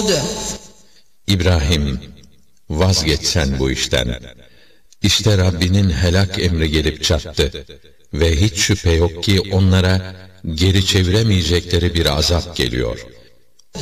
oldu. İbrahim, vazgeç sen bu işten. İşte Rabbinin helak emri gelip çattı ve hiç şüphe yok ki onlara geri çeviremeyecekleri bir azap geliyor.